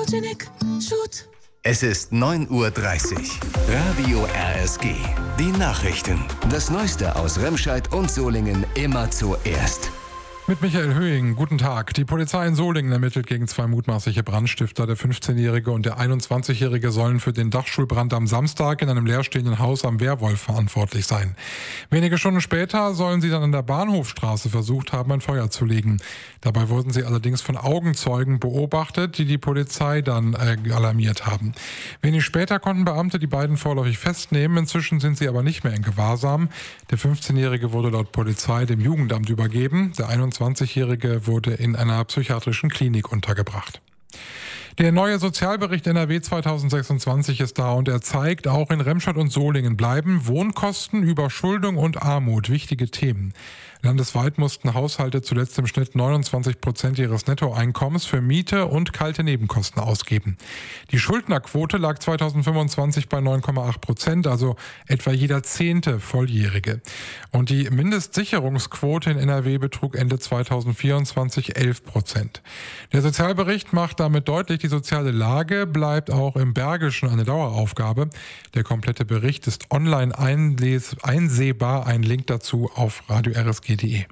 Photogenic Shoot. Es ist 9:30 Uhr. Radio RSG. Die Nachrichten. Das Neueste aus Remscheid und Solingen immer zuerst. Mit Michael Höhing, guten Tag. Die Polizei in Solingen ermittelt gegen 2 mutmaßliche Brandstifter. Der 15-Jährige und der 21-Jährige sollen für den Dachschulbrand am Samstag in einem leerstehenden Haus am Wehrwolf verantwortlich sein. Wenige Stunden später sollen sie dann an der Bahnhofstraße versucht haben, ein Feuer zu legen. Dabei wurden sie allerdings von Augenzeugen beobachtet, die die Polizei dann alarmiert haben. Wenig später konnten Beamte die beiden vorläufig festnehmen. Inzwischen sind sie aber nicht mehr in Gewahrsam. Der 15-Jährige wurde laut Polizei dem Jugendamt übergeben. Der 21-Jährige wurde in einer psychiatrischen Klinik untergebracht. Der neue Sozialbericht NRW 2026 ist da und er zeigt, auch in Remscheid und Solingen bleiben Wohnkosten, Überschuldung und Armut wichtige Themen. Landesweit mussten Haushalte zuletzt im Schnitt 29% ihres Nettoeinkommens für Miete und kalte Nebenkosten ausgeben. Die Schuldnerquote lag 2025 bei 9,8%, also etwa jeder 10. Volljährige. Und die Mindestsicherungsquote in NRW betrug Ende 2024 11%. Der Sozialbericht macht damit deutlich, die soziale Lage bleibt auch im Bergischen eine Daueraufgabe. Der komplette Bericht ist online einsehbar. Ein Link dazu auf radio-rsg.de.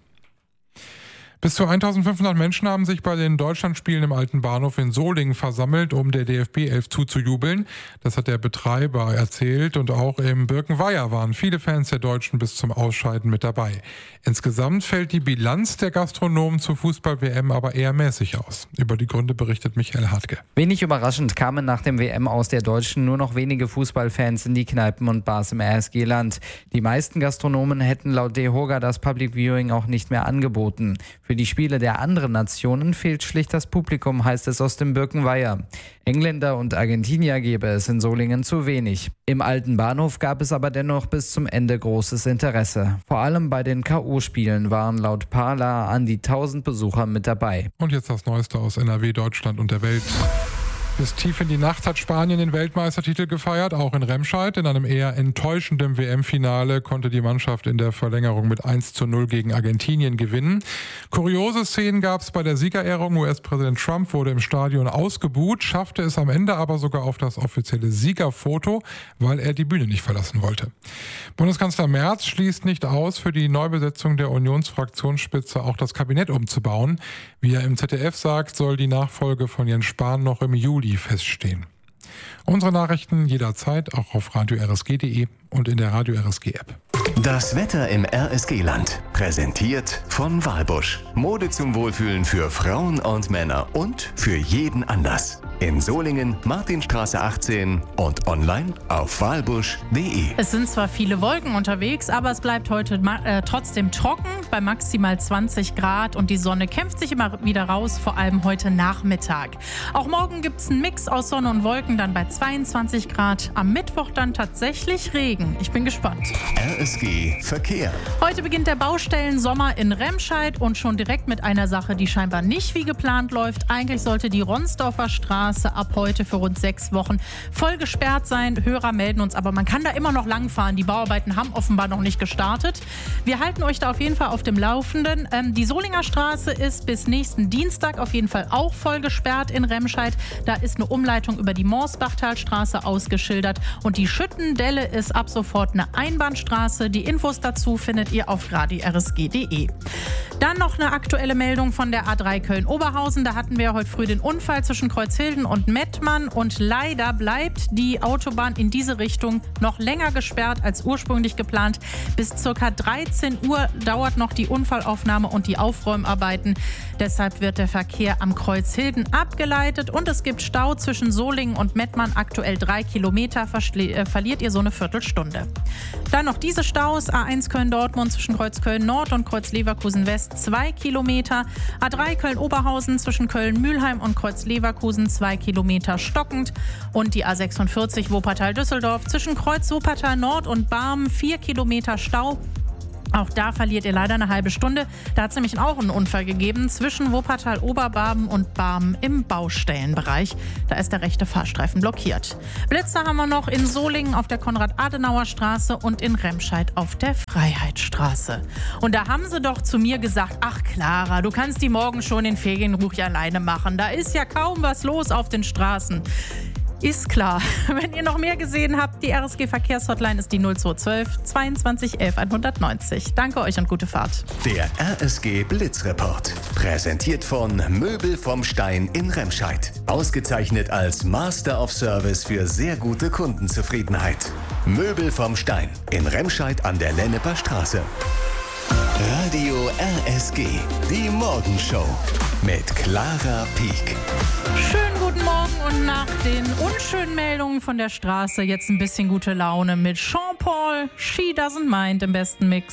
Bis zu 1500 Menschen haben sich bei den Deutschlandspielen im Alten Bahnhof in Solingen versammelt, um der DFB 11 zuzujubeln. Das hat der Betreiber erzählt und auch im Birkenweiher waren viele Fans der Deutschen bis zum Ausscheiden mit dabei. Insgesamt fällt die Bilanz der Gastronomen zur Fußball-WM aber eher mäßig aus. Über die Gründe berichtet Michael Hartke. Wenig überraschend kamen nach dem WM aus der Deutschen nur noch wenige Fußballfans in die Kneipen und Bars im RSG-Land. Die meisten Gastronomen hätten laut DEHOGA das Public Viewing auch nicht mehr angeboten. Für die Spiele der anderen Nationen fehlt schlicht das Publikum, heißt es aus dem Birkenweiher. Engländer und Argentinier gäbe es in Solingen zu wenig. Im Alten Bahnhof gab es aber dennoch bis zum Ende großes Interesse. Vor allem bei den K.O.-Spielen waren laut Parla an die 1000 Besucher mit dabei. Und jetzt das Neueste aus NRW, Deutschland und der Welt. Bis tief in die Nacht hat Spanien den Weltmeistertitel gefeiert, auch in Remscheid. In einem eher enttäuschenden WM-Finale konnte die Mannschaft in der Verlängerung mit 1:0 gegen Argentinien gewinnen. Kuriose Szenen gab es bei der Siegerehrung. US-Präsident Trump wurde im Stadion ausgebuht, schaffte es am Ende aber sogar auf das offizielle Siegerfoto, weil er die Bühne nicht verlassen wollte. Bundeskanzler Merz schließt nicht aus, für die Neubesetzung der Unionsfraktionsspitze auch das Kabinett umzubauen. Wie er im ZDF sagt, soll die Nachfolge von Jens Spahn noch im Juli feststehen. Unsere Nachrichten jederzeit auch auf radio-rsg.de und in der Radio RSG App. Das Wetter im RSG-Land. Präsentiert von Walbusch. Mode zum Wohlfühlen für Frauen und Männer und für jeden Anlass. In Solingen, Martinstraße 18 und online auf walbusch.de. Es sind zwar viele Wolken unterwegs, aber es bleibt heute trotzdem trocken bei maximal 20 Grad und die Sonne kämpft sich immer wieder raus, vor allem heute Nachmittag. Auch morgen gibt es einen Mix aus Sonne und Wolken, dann bei 22 Grad. Am Mittwoch dann tatsächlich Regen. Ich bin gespannt. RSG Verkehr. Heute beginnt der Baustellensommer in Remscheid und schon direkt mit einer Sache, die scheinbar nicht wie geplant läuft. Eigentlich sollte die Ronsdorfer Straße ab heute für rund 6 Wochen voll gesperrt sein. Hörer melden uns, aber man kann da immer noch langfahren. Die Bauarbeiten haben offenbar noch nicht gestartet. Wir halten euch da auf jeden Fall auf dem Laufenden. Die Solinger Straße ist bis nächsten Dienstag auf jeden Fall auch voll gesperrt in Remscheid. Da ist eine Umleitung über die Morsbachtalstraße ausgeschildert und die Schüttendelle ist ab sofort eine Einbahnstraße. Die Infos dazu findet ihr auf radio-rsg.de. Dann noch eine aktuelle Meldung von der A3 Köln-Oberhausen. Da hatten wir heute früh den Unfall zwischen Kreuzhilden und Mettmann und leider bleibt die Autobahn in diese Richtung noch länger gesperrt als ursprünglich geplant. Bis ca. 13 Uhr dauert noch die Unfallaufnahme und die Aufräumarbeiten. Deshalb wird der Verkehr am Kreuzhilden abgeleitet und es gibt Stau zwischen Solingen und Mettmann. Aktuell 3 Kilometer, verliert ihr so eine Viertelstunde. Dann noch diese Staus. A1 Köln-Dortmund zwischen Kreuz Köln-Nord und Kreuz Leverkusen-West 2 Kilometer. A3 Köln-Oberhausen zwischen Köln-Mühlheim und Kreuz Leverkusen 2 Kilometer stockend. Und die A46 Wuppertal-Düsseldorf zwischen Kreuz Wuppertal-Nord und Barmen 4 Kilometer Stau. Auch da verliert ihr leider eine halbe Stunde. Da hat es nämlich auch einen Unfall gegeben zwischen Wuppertal-Oberbarmen und Barmen im Baustellenbereich. Da ist der rechte Fahrstreifen blockiert. Blitzer haben wir noch in Solingen auf der Konrad-Adenauer-Straße und in Remscheid auf der Freiheitsstraße. Und da haben sie doch zu mir gesagt, ach Clara, du kannst die morgen schon in Ferienruch alleine machen. Da ist ja kaum was los auf den Straßen. Ist klar. Wenn ihr noch mehr gesehen habt, die RSG-Verkehrshotline ist die 0212 22 11 190. Danke euch und gute Fahrt. Der RSG Blitzreport. Präsentiert von Möbel vom Stein in Remscheid. Ausgezeichnet als Master of Service für sehr gute Kundenzufriedenheit. Möbel vom Stein in Remscheid an der Lenneper Straße. Radio RSG. Die Morgenshow mit Clara Pieck. Schönen guten Morgen und nach den unschönen Meldungen von der Straße jetzt ein bisschen gute Laune mit Jean Paul, She Doesn't Mind im besten Mix.